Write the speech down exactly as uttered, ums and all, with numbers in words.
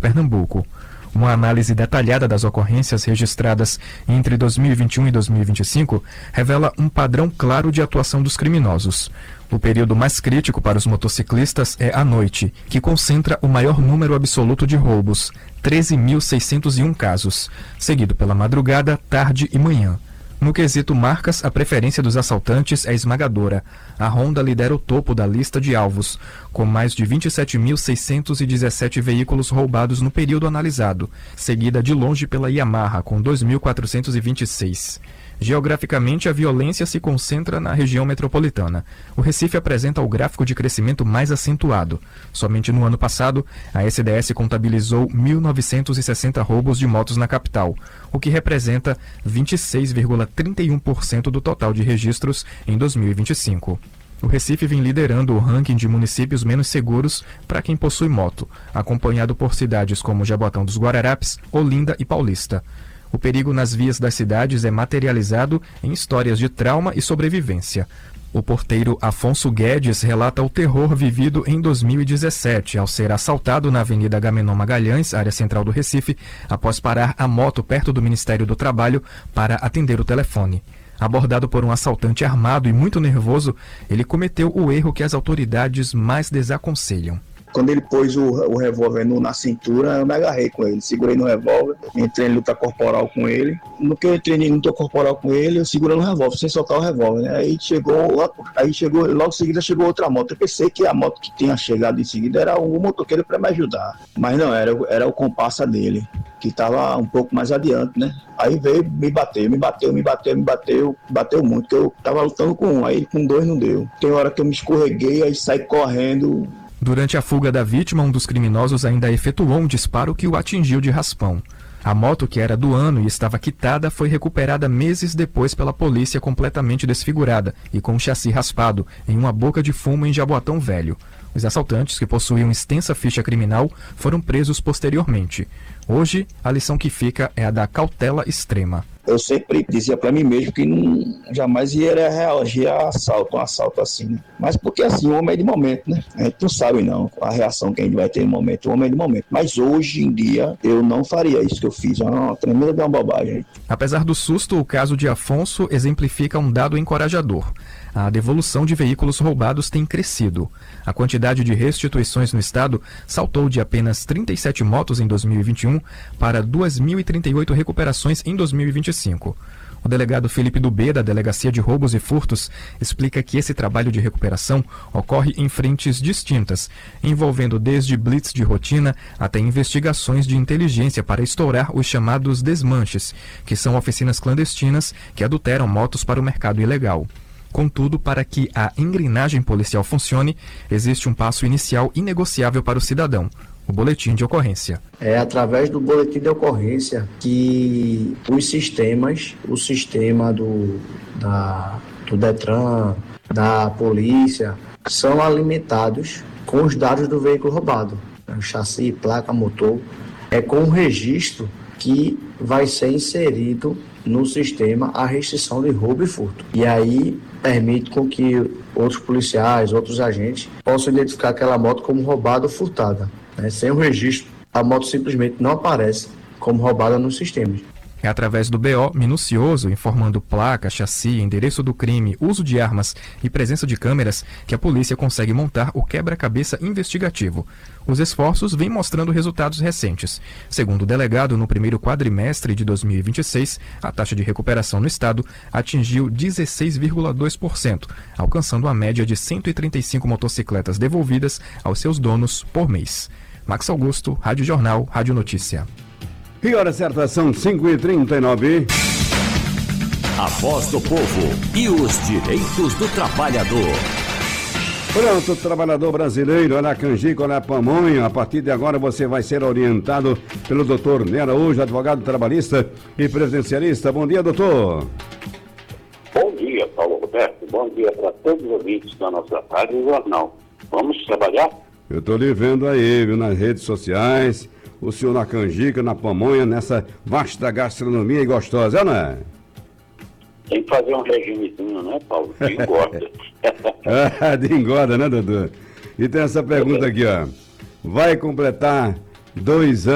Pernambuco. Uma análise detalhada das ocorrências registradas entre dois mil e vinte e um e dois mil e vinte e cinco revela um padrão claro de atuação dos criminosos. O período mais crítico para os motociclistas é a noite, que concentra o maior número absoluto de roubos, treze mil seiscentos e um casos, seguido pela madrugada, tarde e manhã. No quesito marcas, a preferência dos assaltantes é esmagadora. A Honda lidera o topo da lista de alvos, com mais de vinte e sete mil seiscentos e dezessete veículos roubados no período analisado, seguida de longe pela Yamaha, com dois mil quatrocentos e vinte e seis. Geograficamente, a violência se concentra na região metropolitana. O Recife apresenta o gráfico de crescimento mais acentuado. Somente no ano passado, a S D S contabilizou mil novecentos e sessenta roubos de motos na capital, o que representa vinte e seis vírgula trinta e um por cento do total de registros em dois mil e vinte e cinco. O Recife vem liderando o ranking de municípios menos seguros para quem possui moto, acompanhado por cidades como Jaboatão dos Guararapes, Olinda e Paulista. O perigo nas vias das cidades é materializado em histórias de trauma e sobrevivência. O porteiro Afonso Guedes relata o terror vivido em dois mil e dezessete, ao ser assaltado na Avenida Agamenon Magalhães, área central do Recife, após parar a moto perto do Ministério do Trabalho para atender o telefone. Abordado por um assaltante armado e muito nervoso, ele cometeu o erro que as autoridades mais desaconselham. Quando ele pôs o, o revólver no, na cintura, eu me agarrei com ele, segurei no revólver, entrei em luta corporal com ele. No que eu entrei em luta corporal com ele, eu segurei no revólver, sem soltar o revólver, né? Aí chegou, aí chegou, logo em seguida chegou outra moto. Eu pensei que a moto que tinha chegado em seguida era o motoqueiro para me ajudar, mas não, era, era o comparsa dele, que estava um pouco mais adiante, né? Aí veio me bater, me bateu, me bateu, me bateu, bateu muito, porque eu estava lutando com um, aí com dois não deu. Tem hora que eu me escorreguei, aí saí correndo. Durante a fuga da vítima, um dos criminosos ainda efetuou um disparo que o atingiu de raspão. A moto, que era do ano e estava quitada, foi recuperada meses depois pela polícia completamente desfigurada e com um chassi raspado em uma boca de fumo em Jaboatão Velho. Os assaltantes, que possuíam extensa ficha criminal, foram presos posteriormente. Hoje, a lição que fica é a da cautela extrema. Eu sempre dizia para mim mesmo que não, jamais ia reagir a assalto, um assalto assim, né? Mas porque assim, o homem é de momento, né? A gente não sabe não a reação que a gente vai ter no momento, o homem é de momento. Mas hoje em dia, eu não faria isso que eu fiz, é uma tremenda de uma bobagem. Apesar do susto, o caso de Afonso exemplifica um dado encorajador. A devolução de veículos roubados tem crescido. A quantidade de restituições no estado saltou de apenas trinta e sete motos em dois mil e vinte e um para duas mil e trinta e oito recuperações em dois mil e vinte e cinco. O delegado Felipe Dubê, da Delegacia de Roubos e Furtos, explica que esse trabalho de recuperação ocorre em frentes distintas, envolvendo desde blitz de rotina até investigações de inteligência para estourar os chamados desmanches, que são oficinas clandestinas que adulteram motos para o mercado ilegal. Contudo, para que a engrenagem policial funcione, existe um passo inicial inegociável para o cidadão: o boletim de ocorrência. É através do boletim de ocorrência que os sistemas, o sistema do, da, do Detran, da polícia, são alimentados com os dados do veículo roubado. O chassi, placa, motor. É com o registro que vai ser inserido no sistema a restrição de roubo e furto. E aí permite com que outros policiais, outros agentes possam identificar aquela moto como roubada ou furtada. Né? Sem o registro, a moto simplesmente não aparece como roubada nos sistemas. É através do B O minucioso, informando placa, chassi, endereço do crime, uso de armas e presença de câmeras, que a polícia consegue montar o quebra-cabeça investigativo. Os esforços vêm mostrando resultados recentes. Segundo o delegado, no primeiro quadrimestre de dois mil e vinte e seis, a taxa de recuperação no estado atingiu dezesseis vírgula dois por cento, alcançando a média de cento e trinta e cinco motocicletas devolvidas aos seus donos por mês. Max Augusto, Rádio Jornal, Rádio Notícia. E hora certa são cinco e trinta e nove. A voz do povo e os direitos do trabalhador. Pronto, trabalhador brasileiro, na Canjica, na Pamonha. A partir de agora você vai ser orientado pelo doutor Ney Araújo, advogado trabalhista e previdenciarista. Bom dia, doutor. Bom dia, Paulo Roberto. Bom dia para todos os ouvintes da nossa Rádio Jornal. Vamos trabalhar? Eu estou lhe vendo aí, viu, nas redes sociais. O senhor na Canjica, na Pamonha, nessa vasta gastronomia e gostosa, não é? Tem que fazer um regimezinho, né, Paulo? De engorda. Ah, de engorda, né, doutor? E tem essa pergunta aqui, ó. Vai completar dois anos